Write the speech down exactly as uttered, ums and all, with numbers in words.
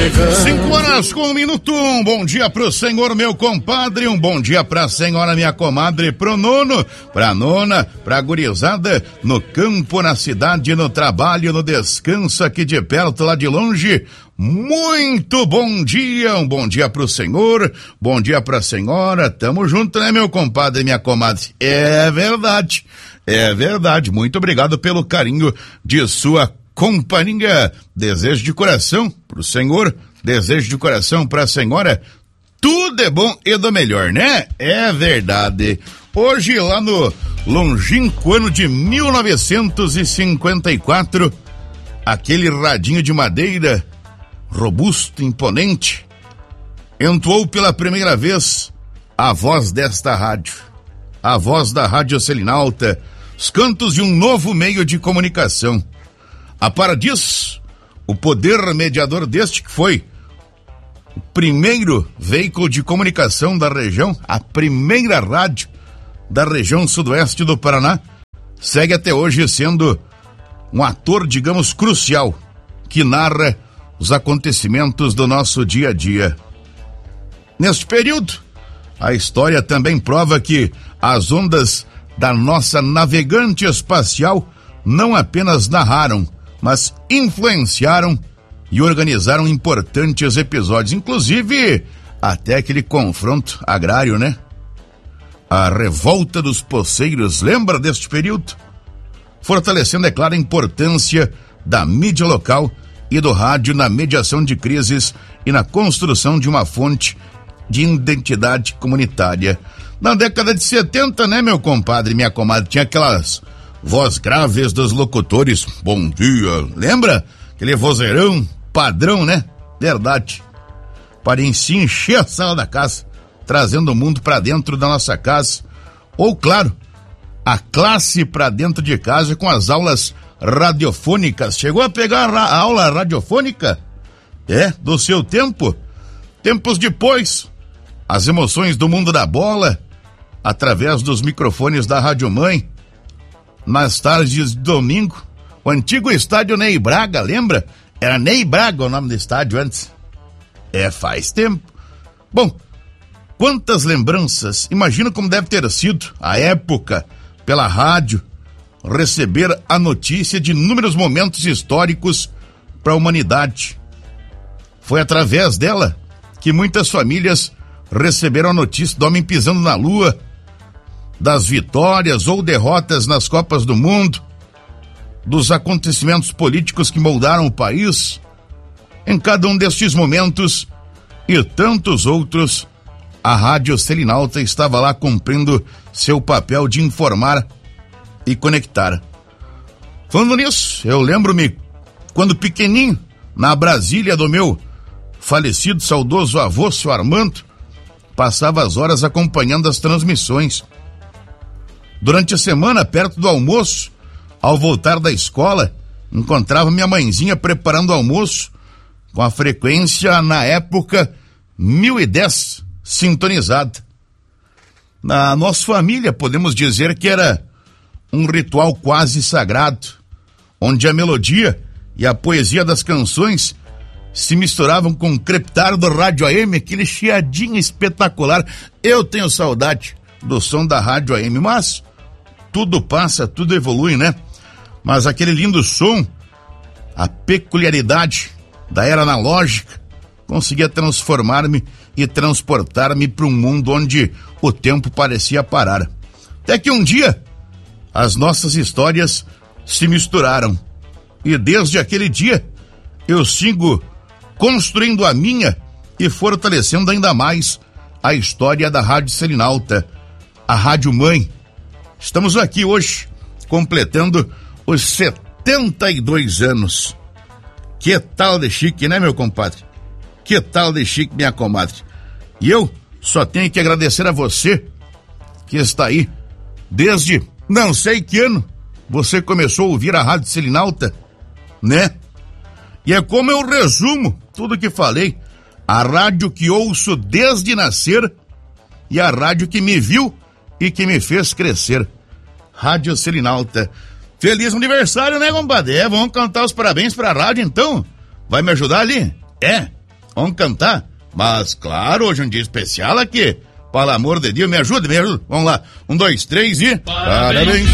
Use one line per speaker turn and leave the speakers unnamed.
Cinco horas com um minuto, um bom dia pro senhor, meu compadre, um bom dia pra senhora, minha comadre, pro nono, pra nona, pra gurizada, no campo, na cidade, no trabalho, no descanso, aqui de perto, lá de longe. Muito bom dia, um bom dia pro senhor, bom dia pra senhora, tamo junto, né, meu compadre e minha comadre? É verdade, é verdade, muito obrigado pelo carinho de sua companhia. Desejo de coração pro senhor, desejo de coração pra senhora, tudo é bom e do melhor, né? É verdade. Hoje, lá no longínquo ano de mil novecentos e cinquenta e quatro, aquele radinho de madeira, robusto, imponente, entoou pela primeira vez a voz desta rádio, a voz da Rádio Selinalta, os cantos de um novo meio de comunicação. A par disso, o poder mediador deste que foi o primeiro veículo de comunicação da região, a primeira rádio da região sudoeste do Paraná, segue até hoje sendo um ator, digamos, crucial, que narra os acontecimentos do nosso dia a dia. Neste período, a história também prova que as ondas da nossa navegante espacial não apenas narraram, mas influenciaram e organizaram importantes episódios, inclusive até aquele confronto agrário, né? A revolta dos poceiros, lembra deste período? Fortalecendo, é claro, a importância da mídia local e do rádio na mediação de crises e na construção de uma fonte de identidade comunitária. Na década de setenta, né, meu compadre e minha comadre, tinha aquelas voz graves dos locutores, bom dia, lembra? Aquele vozeirão padrão, né? Verdade. Para se encher a sala da casa, trazendo o mundo para dentro da nossa casa. Ou, claro, a classe para dentro de casa com as aulas radiofônicas. Chegou a pegar a aula radiofônica? É, do seu tempo. Tempos depois, as emoções do mundo da bola, através dos microfones da Rádio Mãe. Nas tardes de domingo, o antigo estádio Ney Braga, lembra? Era Ney Braga o nome do estádio antes. É, faz tempo. Bom, quantas lembranças. Imagina como deve ter sido a época, pela rádio, receber a notícia de inúmeros momentos históricos para a humanidade. Foi através dela que muitas famílias receberam a notícia do homem pisando na lua, das vitórias ou derrotas nas Copas do Mundo, dos acontecimentos políticos que moldaram o país. Em cada um destes momentos e tantos outros, a Rádio Selinalta estava lá cumprindo seu papel de informar e conectar. Falando nisso, eu lembro-me quando pequenininho, na Brasília do meu falecido saudoso avô, seu Armando, passava as horas acompanhando as transmissões. Durante a semana, perto do almoço, ao voltar da escola, encontrava minha mãezinha preparando o almoço com a frequência, na época, mil e dez, sintonizada. Na nossa família, podemos dizer que era um ritual quase sagrado, onde a melodia e a poesia das canções se misturavam com o crepitar do rádio A M, aquele chiadinho espetacular. Eu tenho saudade do som da rádio A M, mas tudo passa, tudo evolui, né? Mas aquele lindo som, a peculiaridade da era analógica, conseguia transformar-me e transportar-me para um mundo onde o tempo parecia parar. Até que um dia, as nossas histórias se misturaram. E desde aquele dia, eu sigo construindo a minha e fortalecendo ainda mais a história da Rádio Selinalta, a Rádio Mãe. Estamos aqui hoje, completando os setenta e dois anos. Que tal de chique, né, meu compadre? Que tal de chique, minha comadre? E eu só tenho que agradecer a você que está aí desde não sei que ano você começou a ouvir a Rádio Selinalta, né? E é como eu resumo tudo que falei, a rádio que ouço desde nascer e a rádio que me viu e que me fez crescer. Rádio Selinalta. Feliz aniversário, né, compadre? É, vamos cantar os parabéns pra rádio, então? Vai me ajudar ali? É. Vamos cantar? Mas claro, hoje é um dia especial aqui. Pelo amor de Deus, me ajuda, me ajuda. Vamos lá. Um, dois, três e... Parabéns.